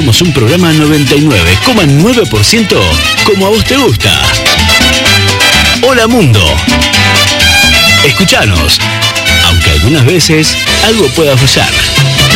somos un programa 99,9% como a vos te gusta. Hola Mundo. Escuchanos, aunque algunas veces algo pueda fallar.